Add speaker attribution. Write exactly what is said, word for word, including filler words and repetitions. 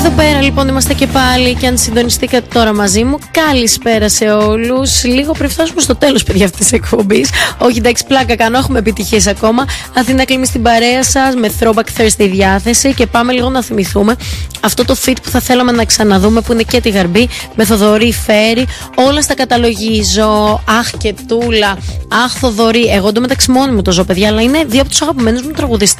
Speaker 1: Εδώ πέρα λοιπόν είμαστε και πάλι και αν συντονιστήκατε τώρα μαζί μου, καλησπέρα σε όλους. Λίγο πριν φτάσουμε στο τέλος, παιδιά, αυτής της εκπομπής. Όχι, εντάξει, πλάκα κάνω, έχουμε επιτυχίες ακόμα. Αθήνα Κλίμη στην παρέα σας με Throwback Thursday διάθεση και πάμε λίγο να θυμηθούμε αυτό το feat που θα θέλαμε να ξαναδούμε, που είναι και τη Γαρμπή με Θοδωρή Φέρη. Όλα στα καταλογίζω. Αχ και Τούλα, αχ Θοδωρή. Εγώ εντωμεταξύ μόνη μου το ζω, παιδιά, αλλά είναι δύο από τους αγαπημένους μου τραγουδιστές.